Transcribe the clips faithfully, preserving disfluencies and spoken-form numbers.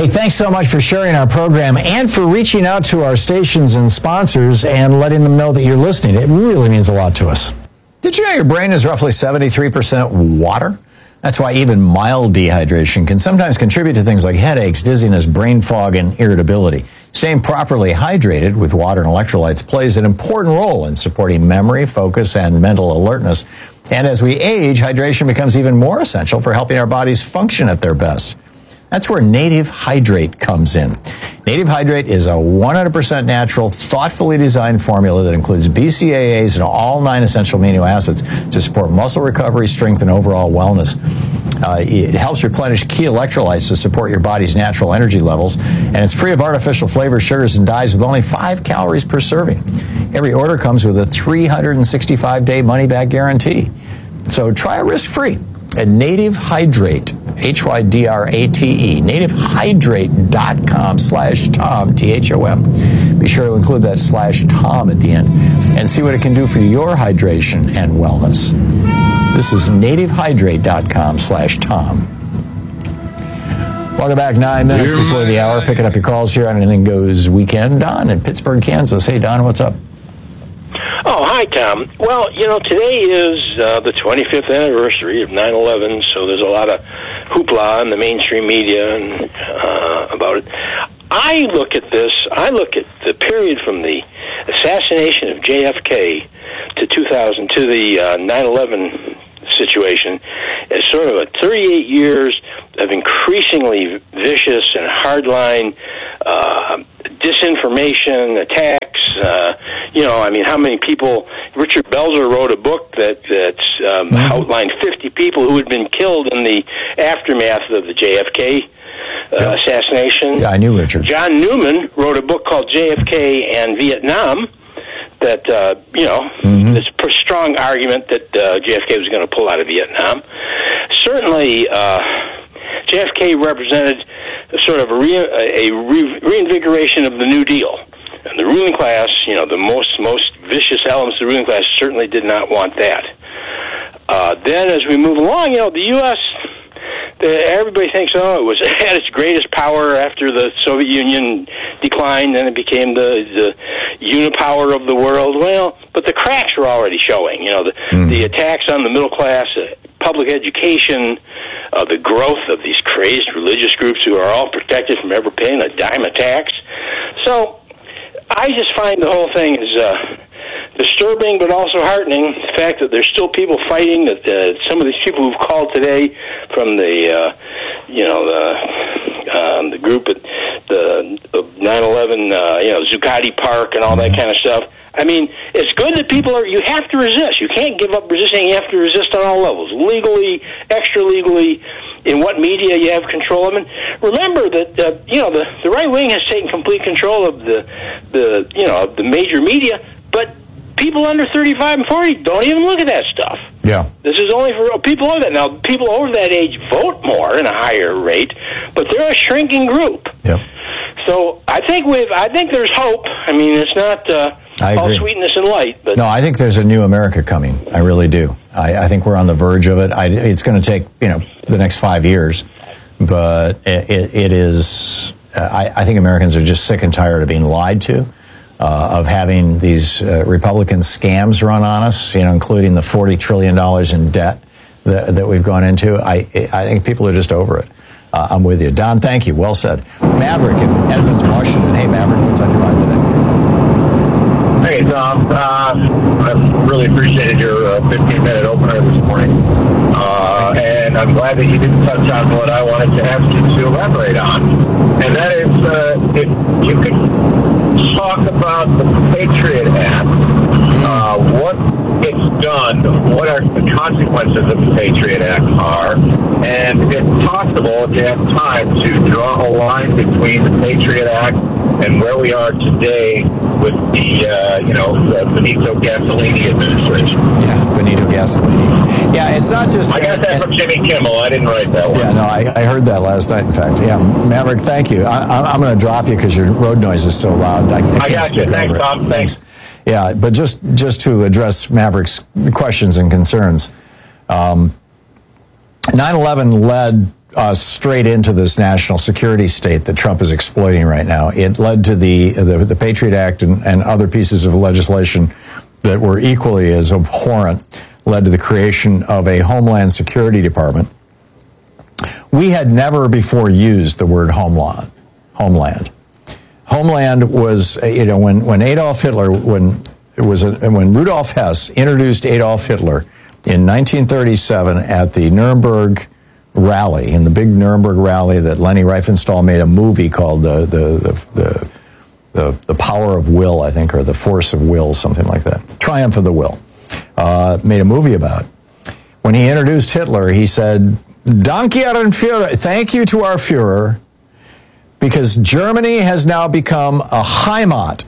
Hey, thanks so much for sharing our program and for reaching out to our stations and sponsors and letting them know that you're listening. It really means a lot to us. Did you know your brain is roughly seventy-three percent water? That's why even mild dehydration can sometimes contribute to things like headaches, dizziness, brain fog, and irritability. Staying properly hydrated with water and electrolytes plays an important role in supporting memory, focus, and mental alertness. And as we age, hydration becomes even more essential for helping our bodies function at their best. That's where Native Hydrate comes in. Native Hydrate is a one hundred percent natural, thoughtfully designed formula that includes B C A As and all nine essential amino acids to support muscle recovery, strength, and overall wellness. Uh, it helps replenish key electrolytes to support your body's natural energy levels, and it's free of artificial flavors, sugars, and dyes with only five calories per serving. Every order comes with a three hundred sixty-five day money-back guarantee. So try it risk-free at Native Hydrate, H Y D R A T E, nativehydrate.com slash Tom, T H O M. Be sure to include that slash Tom at the end and see what it can do for your hydration and wellness. This is nativehydrate.com slash Tom. Welcome back, nine minutes before the hour. Picking up your calls here on Anything Goes Weekend. Don in Pittsburgh, Kansas. Hey, Don, what's up? Oh, hi, Tom. Well, you know, today is uh, the twenty-fifth anniversary of nine eleven, so there's a lot of hoopla in the mainstream media and, uh, about it. I look at this, I look at the period from the assassination of J F K to two thousand, to the uh, nine eleven situation, as sort of a thirty-eight years of increasingly vicious and hardline uh, disinformation, attacks. Uh, you know, I mean, how many people... Richard Belzer wrote a book that that's, um, mm-hmm. outlined fifty people who had been killed in the aftermath of the J F K uh, yep. assassination. Yeah, I knew Richard. John Newman wrote a book called J F K and Vietnam that, uh, you know, mm-hmm. there's a strong argument that uh, J F K was going to pull out of Vietnam. Certainly, uh, J F K represented a sort of a, re- a re- reinvigoration of the New Deal. And the ruling class, you know, the most most vicious elements of the ruling class certainly did not want that. Uh, then as we move along, you know, the U S, the, everybody thinks, oh, it was at its greatest power after the Soviet Union declined, then it became the, the unipower of the world. Well, but the cracks were already showing, you know, the, mm. the attacks on the middle class, uh, public education, uh, the growth of these crazed religious groups who are all protected from ever paying a dime of tax. So I just find the whole thing is uh, disturbing, but also heartening. The fact that there's still people fighting. That uh, some of these people who've called today from the, uh, you know, the um, the group at the nine eleven, uh, you know, Zuccotti Park and all that kind of stuff. I mean, it's good that people are. You have to resist. You can't give up resisting. You have to resist on all levels, legally, extra legally. In what media you have control of. And remember that uh, you know the, the right wing has taken complete control of the the you know the major media, but people under thirty-five and forty don't even look at that stuff. Yeah, this is only for people over that. Now, people over that age vote more in a higher rate, but they're a shrinking group. Yeah. So I think we've I think there's hope. I mean, it's not uh, all sweetness and light. But no, I think there's a new America coming. I really do. I, I think we're on the verge of it. I, it's going to take, you know, the next five years, but it, it, it is. Uh, I, I think Americans are just sick and tired of being lied to, uh, of having these uh, Republican scams run on us. You know, including the forty trillion dollars in debt that, that we've gone into. I I think people are just over it. Uh, I'm with you, Don. Thank you. Well said. Maverick in Edmonds, Washington. Hey, Maverick, what's on your mind today? Hey, Tom. Uh, I really appreciated your fifteen-minute uh, opener this morning. Uh, and I'm glad that you didn't touch on what I wanted to ask you to elaborate on. And that is, uh, if you could talk about the Patriot Act, uh, what it's done, what are the consequences of the Patriot Act are, and if possible, if you have time, to draw a line between the Patriot Act and where we are today with the, uh, you know, the Benito Gassolini administration. Yeah, Benito Gassolini. Yeah, it's not just... I got that and, from Jimmy Kimmel. I didn't write that one. Yeah, no, I, I heard that last night, in fact. Yeah, Maverick, thank you. I, I'm going to drop you because your road noise is so loud. I, I, can't I got you. Thanks, Tom. Thanks. Yeah, but just, just to address Maverick's questions and concerns, um, nine eleven led us straight into this national security state that Trump is exploiting right now. It led to the the, the Patriot Act and, and other pieces of legislation that were equally as abhorrent, led to the creation of a Homeland Security Department. We had never before used the word homeland. Homeland. Homeland was, you know, when, when Adolf Hitler, when it was, a, when Rudolf Hess introduced Adolf Hitler in nineteen thirty-seven at the Nuremberg rally, in the big Nuremberg rally that Leni Riefenstahl made a movie called the the the the, the, the Power of Will, I think, or The Force of Will, something like that. Triumph of the Will. Uh, made a movie about. When he introduced Hitler, he said, Danke Herrn Führer, thank you to our Führer, because Germany has now become a Heimat,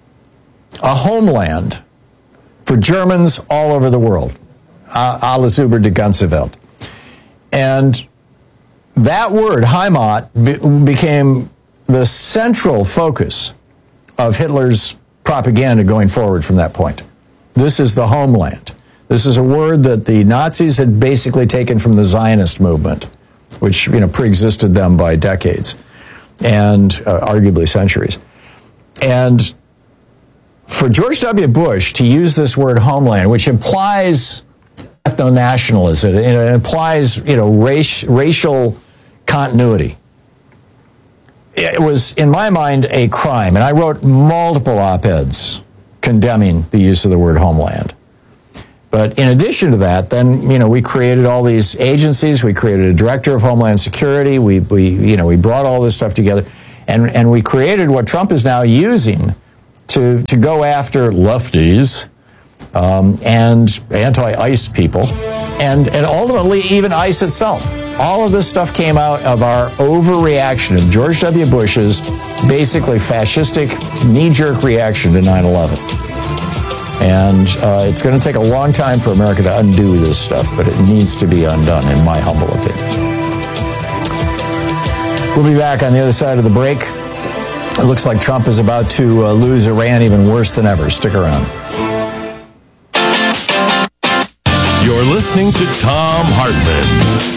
a homeland for Germans all over the world. Alles über die ganze Welt. And that word, Heimat, be- became the central focus of Hitler's propaganda going forward from that point. This is the homeland. This is a word that the Nazis had basically taken from the Zionist movement, which, you know, pre-existed them by decades and uh, arguably centuries. And for George W. Bush to use this word homeland, which implies ethno-nationalism, it implies, you know, race, racial continuity. It was, in my mind, a crime. And I wrote multiple op-eds condemning the use of the word homeland. But in addition to that, then, you know, we created all these agencies. We created a director of Homeland Security. We, we you know, we brought all this stuff together. And, and we created what Trump is now using to, to go after lefties um, and anti-ICE people, and, and ultimately even ICE itself. All of this stuff came out of our overreaction of George W. Bush's basically fascistic knee-jerk reaction to nine eleven. And uh, it's going to take a long time for America to undo this stuff, but it needs to be undone, in my humble opinion. We'll be back on the other side of the break. It looks like Trump is about to uh, lose Iran even worse than ever. Stick around. You're listening to Thom Hartmann.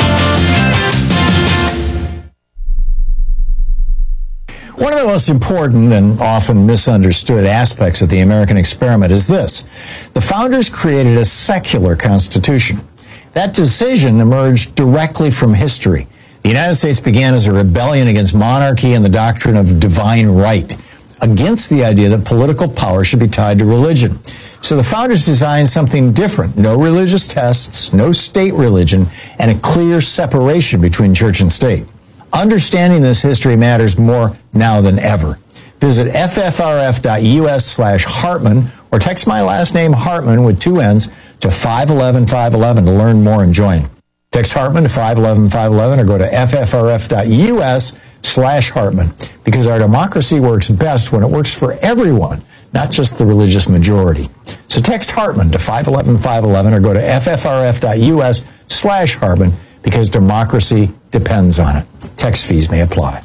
One of the most important and often misunderstood aspects of the American experiment is this. The founders created a secular constitution. That decision emerged directly from history. The United States began as a rebellion against monarchy and the doctrine of divine right, against the idea that political power should be tied to religion. So the founders designed something different. No religious tests, no state religion, and a clear separation between church and state. Understanding this history matters more now than ever. Visit ffrf.us slash Hartman or text my last name Hartman with two N's to five one one five one one to learn more and join. Text Hartman to five one one five one one or go to ffrf.us slash Hartman, because our democracy works best when it works for everyone, not just the religious majority. So text Hartman to five one one five one one or go to ffrf.us slash Hartman, because democracy depends on it. Text fees may apply.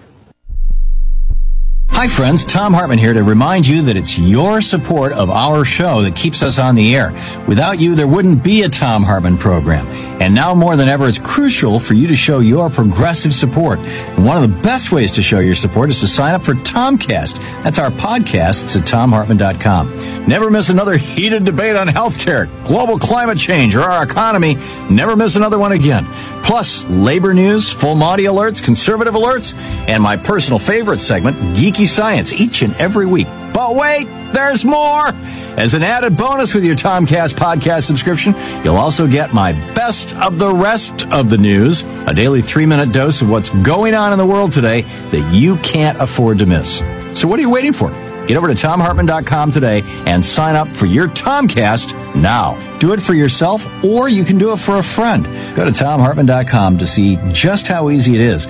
Hi friends, Thom Hartmann here to remind you that it's your support of our show that keeps us on the air. Without you, there wouldn't be a Thom Hartmann program. And now more than ever, it's crucial for you to show your progressive support. And one of the best ways to show your support is to sign up for Tomcast. That's our podcast. It's at tom hartman dot com. Never miss another heated debate on healthcare, global climate change, or our economy. Never miss another one again. Plus, labor news, full Monty alerts, conservative alerts, and my personal favorite segment, Geeky Science, each and every week. But wait, there's more! As an added bonus with your Tomcast podcast subscription, you'll also get my best of the rest of the news, a daily three-minute dose of what's going on in the world today that you can't afford to miss. So what are you waiting for? Get over to tom hartman dot com today and sign up for your Tomcast now. Do it for yourself, or you can do it for a friend. Go to tom hartman dot com to see just how easy it is.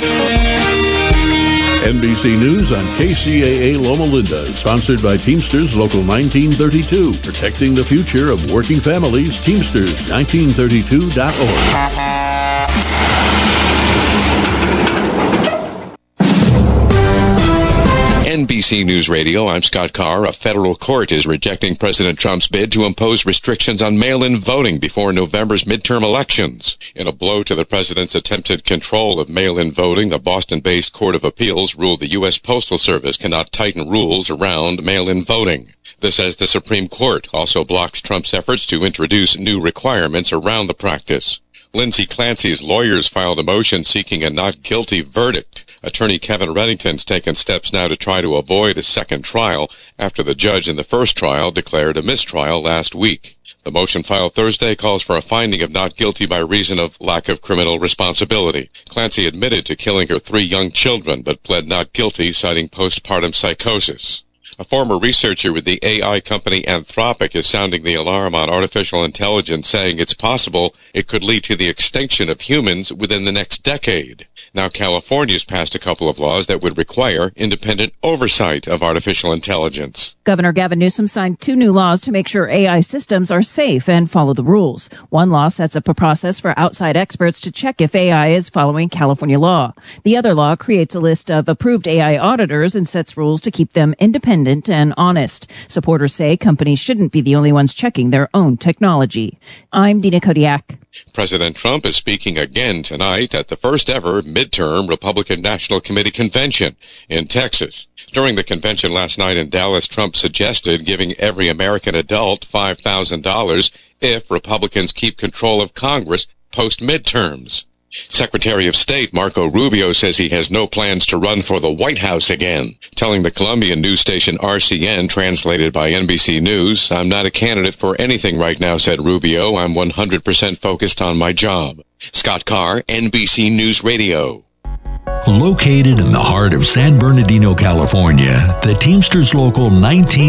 N B C News on K C A A Loma Linda, sponsored by Teamsters Local nineteen thirty-two, protecting the future of working families. Teamsters nineteen thirty-two dot org. N B C News Radio, I'm Scott Carr. A federal court is rejecting President Trump's bid to impose restrictions on mail-in voting before November's midterm elections. In a blow to the president's attempted control of mail-in voting, the Boston-based Court of Appeals ruled the U S Postal Service cannot tighten rules around mail-in voting. This as the Supreme Court also blocked Trump's efforts to introduce new requirements around the practice. Lindsay Clancy's lawyers filed a motion seeking a not guilty verdict. Attorney Kevin Reddington's taken steps now to try to avoid a second trial after the judge in the first trial declared a mistrial last week. The motion filed Thursday calls for a finding of not guilty by reason of lack of criminal responsibility. Clancy admitted to killing her three young children, but pled not guilty, citing postpartum psychosis. A former researcher with the A I company Anthropic is sounding the alarm on artificial intelligence, saying it's possible it could lead to the extinction of humans within the next decade. Now, California's passed a couple of laws that would require independent oversight of artificial intelligence. Governor Gavin Newsom signed two new laws to make sure A I systems are safe and follow the rules. One law sets up a process for outside experts to check if A I is following California law. The other law creates a list of approved A I auditors and sets rules to keep them independent and honest. Supporters say companies shouldn't be the only ones checking their own technology. I'm Dina Kodiak. President Trump is speaking again tonight at the first ever midterm Republican National Committee convention in Texas. During the convention last night in Dallas, Trump suggested giving every American adult five thousand dollars if Republicans keep control of Congress post-midterms. Secretary of State Marco Rubio says he has no plans to run for the White House again, telling the Colombian news station R C N, translated by N B C News, "I'm not a candidate for anything right now," said Rubio. "I'm one hundred percent focused on my job." Scott Carr, N B C News Radio. Located in the heart of San Bernardino, California, the Teamsters Local nineteen